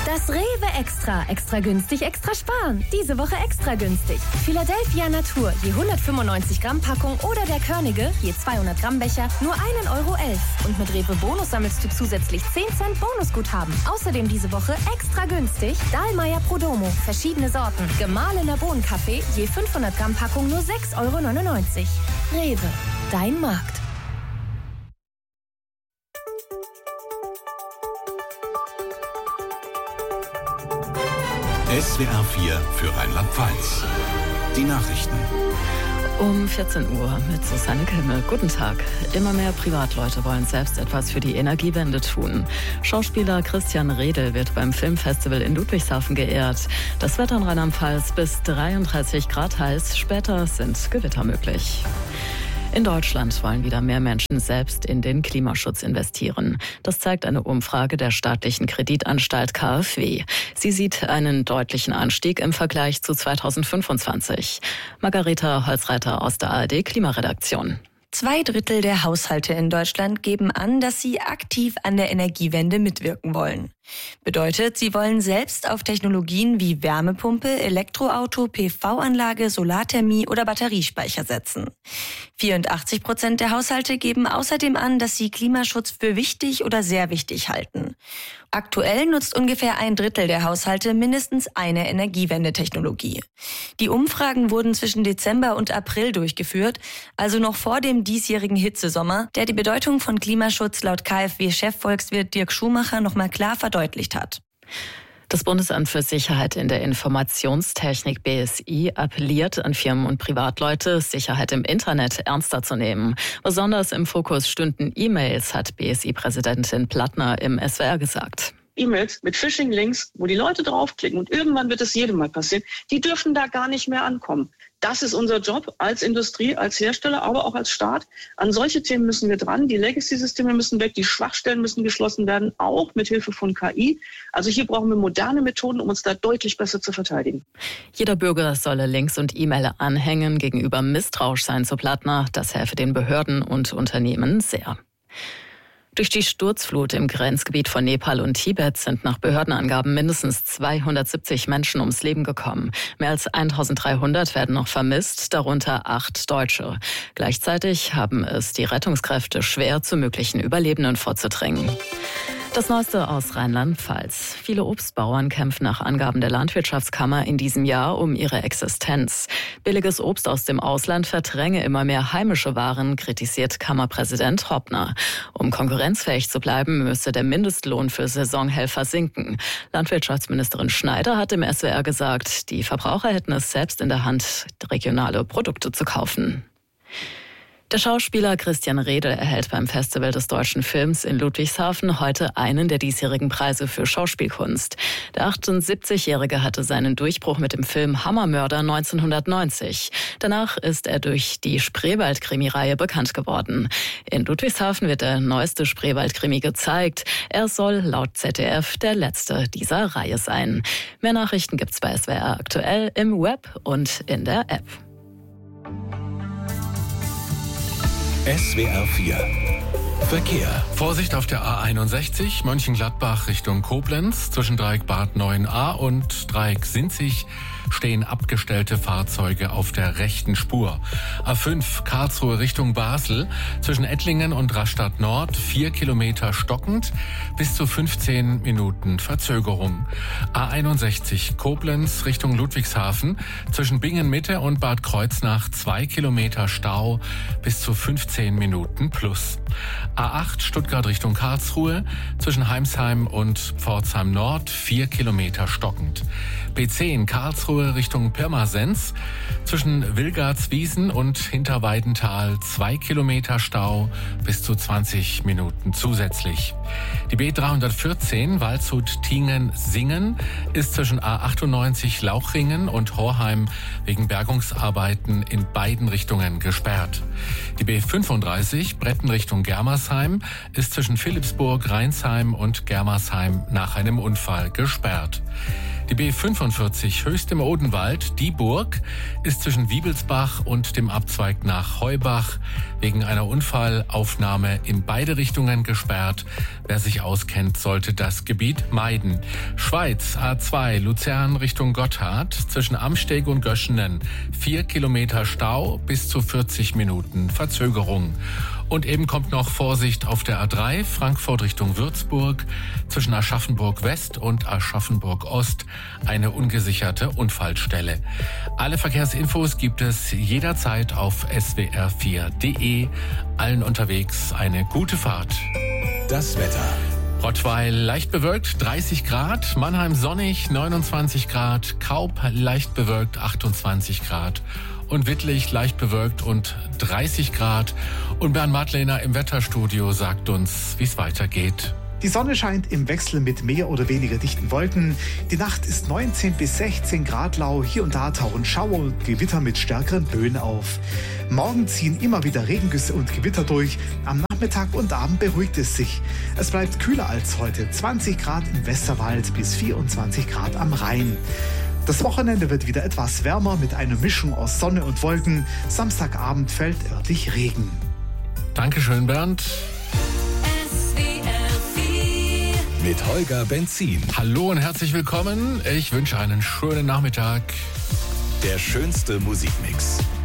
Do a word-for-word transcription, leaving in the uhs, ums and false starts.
Das Rewe Extra. Extra günstig, extra sparen. Diese Woche extra günstig. Philadelphia Natur, je hundertfünfundneunzig Gramm Packung oder der Körnige, je zweihundert Gramm Becher, nur ein Euro elf. Und mit Rewe Bonus sammelst du zusätzlich zehn Cent Bonusguthaben. Außerdem diese Woche extra günstig Dahlmeier Prodomo, verschiedene Sorten. Gemahlener Bohnenkaffee, je fünfhundert Gramm Packung nur sechs Euro neunundneunzig. Rewe, dein Markt. S W R vier für Rheinland-Pfalz. Die Nachrichten. Um vierzehn Uhr mit Susanne Kimmel. Guten Tag. Immer mehr Privatleute wollen selbst etwas für die Energiewende tun. Schauspieler Christian Redl wird beim Filmfestival in Ludwigshafen geehrt. Das Wetter in Rheinland-Pfalz bis dreiunddreißig Grad heiß. Später sind Gewitter möglich. In Deutschland wollen wieder mehr Menschen selbst in den Klimaschutz investieren. Das zeigt eine Umfrage der staatlichen Kreditanstalt K f W. Sie sieht einen deutlichen Anstieg im Vergleich zu zweitausendfünfundzwanzig. Margareta Holzreiter aus der A R D Klimaredaktion. Zwei Drittel der Haushalte in Deutschland geben an, dass sie aktiv an der Energiewende mitwirken wollen. Bedeutet, sie wollen selbst auf Technologien wie Wärmepumpe, Elektroauto, P V-Anlage, Solarthermie oder Batteriespeicher setzen. vierundachtzig Prozent der Haushalte geben außerdem an, dass sie Klimaschutz für wichtig oder sehr wichtig halten. Aktuell nutzt ungefähr ein Drittel der Haushalte mindestens eine Energiewendetechnologie. Die Umfragen wurden zwischen Dezember und April durchgeführt, also noch vor dem diesjährigen Hitzesommer, der die Bedeutung von Klimaschutz laut K f W-Chefvolkswirt Dirk Schumacher noch mal klar verdeutlicht hat. Das Bundesamt für Sicherheit in der Informationstechnik B S I appelliert an Firmen und Privatleute, Sicherheit im Internet ernster zu nehmen. Besonders im Fokus stünden E-Mails, hat B S I-Präsidentin Plattner im S W R gesagt. E-Mails mit Phishing-Links, wo die Leute draufklicken und irgendwann wird es jedem mal passieren, die dürfen da gar nicht mehr ankommen. Das ist unser Job als Industrie, als Hersteller, aber auch als Staat. An solche Themen müssen wir dran. Die Legacy-Systeme müssen weg, die Schwachstellen müssen geschlossen werden, auch mit Hilfe von K I. Also hier brauchen wir moderne Methoden, um uns da deutlich besser zu verteidigen. Jeder Bürger solle Links und E-Mail anhängen, gegenüber misstrauisch sein, so Plattner. Das helfe den Behörden und Unternehmen sehr. Durch die Sturzflut im Grenzgebiet von Nepal und Tibet sind nach Behördenangaben mindestens zweihundertsiebzig Menschen ums Leben gekommen. Mehr als eintausenddreihundert werden noch vermisst, darunter acht Deutsche. Gleichzeitig haben es die Rettungskräfte schwer, zu möglichen Überlebenden vorzudringen. Das Neueste aus Rheinland-Pfalz. Viele Obstbauern kämpfen nach Angaben der Landwirtschaftskammer in diesem Jahr um ihre Existenz. Billiges Obst aus dem Ausland verdränge immer mehr heimische Waren, kritisiert Kammerpräsident Hoppner. Um konkurrenzfähig zu bleiben, müsse der Mindestlohn für Saisonhelfer sinken. Landwirtschaftsministerin Schneider hat im S W R gesagt, die Verbraucher hätten es selbst in der Hand, regionale Produkte zu kaufen. Der Schauspieler Christian Redl erhält beim Festival des deutschen Films in Ludwigshafen heute einen der diesjährigen Preise für Schauspielkunst. Der achtundsiebzigjährige hatte seinen Durchbruch mit dem Film Hammermörder neunzehnhundertneunzig. Danach ist er durch die Spreewald-Krimireihe bekannt geworden. In Ludwigshafen wird der neueste Spreewald-Krimi gezeigt. Er soll laut Z D F der letzte dieser Reihe sein. Mehr Nachrichten gibt's bei S W R aktuell im Web und in der App. S W R vier Verkehr. Vorsicht auf der A einundsechzig, Mönchengladbach Richtung Koblenz. Zwischen Dreieck Bad neun a und Dreieck Sinzig stehen abgestellte Fahrzeuge auf der rechten Spur. A fünf Karlsruhe Richtung Basel. Zwischen Ettlingen und Rastatt Nord vier Kilometer stockend, bis zu fünfzehn Minuten Verzögerung. A einundsechzig Koblenz Richtung Ludwigshafen. Zwischen Bingen Mitte und Bad Kreuznach zwei Kilometer Stau, bis zu fünfzehn Minuten plus. A acht Stuttgart Richtung Karlsruhe. Zwischen Heimsheim und Pforzheim Nord vier Kilometer stockend. B zehn Karlsruhe Richtung Pirmasens. Zwischen Wilgartswiesen und Hinterweidenthal zwei Kilometer Stau, bis zu zwanzig Minuten zusätzlich. Die B dreihundertvierzehn Waldshut-Tiengen-Singen ist zwischen A achtundneunzig Lauchringen und Horheim wegen Bergungsarbeiten in beiden Richtungen gesperrt. Die B fünfunddreißig Bretten Richtung Germersheim ist zwischen Philippsburg, Rheinsheim und Germersheim nach einem Unfall gesperrt. Die B fünfundvierzig Höchst im Odenwald, Dieburg, ist zwischen Wiebelsbach und dem Abzweig nach Heubach wegen einer Unfallaufnahme in beide Richtungen gesperrt. Wer sich auskennt, sollte das Gebiet meiden. Schweiz, A zwei, Luzern Richtung Gotthard, zwischen Amsteg und Göschenen. Vier Kilometer Stau, bis zu vierzig Minuten Verzögerung. Und eben kommt noch Vorsicht auf der A drei, Frankfurt Richtung Würzburg, zwischen Aschaffenburg West und Aschaffenburg Ost, eine ungesicherte Unfallstelle. Alle Verkehrsinfos gibt es jederzeit auf s w r vier punkt d e. Allen unterwegs eine gute Fahrt. Das Wetter. Rottweil leicht bewölkt, dreißig Grad, Mannheim sonnig, neunundzwanzig Grad, Kaub leicht bewölkt, achtundzwanzig Grad und Wittlich leicht bewölkt und dreißig Grad. Und Bernd Madlener im Wetterstudio sagt uns, wie es weitergeht. Die Sonne scheint im Wechsel mit mehr oder weniger dichten Wolken. Die Nacht ist neunzehn bis sechzehn Grad lau. Hier und da tauchen Schauer und Gewitter mit stärkeren Böen auf. Morgen ziehen immer wieder Regengüsse und Gewitter durch. Am Nachmittag und Abend beruhigt es sich. Es bleibt kühler als heute. zwanzig Grad im Westerwald bis vierundzwanzig Grad am Rhein. Das Wochenende wird wieder etwas wärmer mit einer Mischung aus Sonne und Wolken. Samstagabend fällt örtlich Regen. Dankeschön, Bernd. Mit Holger Benzin. Hallo und herzlich willkommen. Ich wünsche einen schönen Nachmittag. Der schönste Musikmix.